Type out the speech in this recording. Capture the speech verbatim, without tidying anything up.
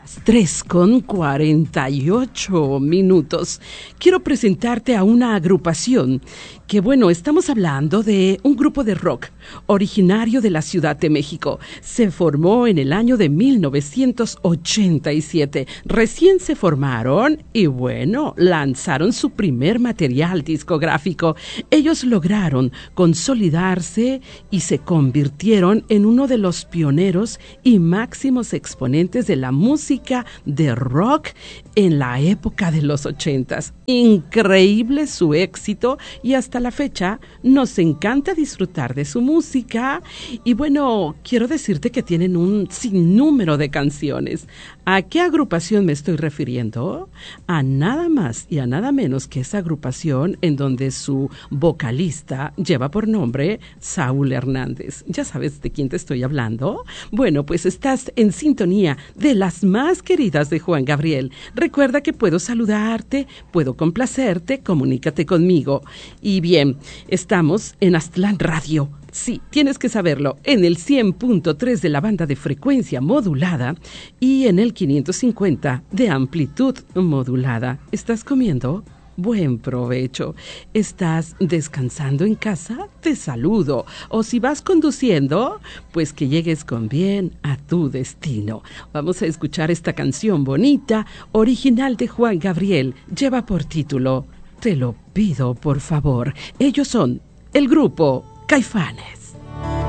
las tres con cuarenta y ocho minutos. Quiero presentarte a una agrupación que, bueno, estamos hablando de un grupo de rock originario de la Ciudad de México. Se formó en el año de mil novecientos ochenta y siete. Recién se formaron y, bueno, lanzaron su primer material discográfico. Ellos lograron consolidarse y se convirtieron en uno de los pioneros y máximos exponentes de la música de rock en la época de los ochentas. Increíble su éxito y hasta la fecha nos encanta disfrutar de su música. Y bueno, quiero decirte que tienen un sinnúmero de canciones. ¿A qué agrupación me estoy refiriendo? A nada más y a nada menos que esa agrupación en donde su vocalista lleva por nombre Saúl Hernández. ¿Ya sabes de quién te estoy hablando? Bueno, pues estás en sintonía de las más queridas de Juan Gabriel. Recuerda que puedo saludarte, puedo complacerte, comunícate conmigo. Y bien, estamos en Aztlán Radio. Sí, tienes que saberlo, en el cien punto tres de la banda de frecuencia modulada y en el quinientos cincuenta de amplitud modulada. ¿Estás comiendo? Buen provecho. ¿Estás descansando en casa? Te saludo. O si vas conduciendo, pues que llegues con bien a tu destino. Vamos a escuchar esta canción bonita, original de Juan Gabriel. Lleva por título Te lo pido por favor. Ellos son el grupo Caifanes.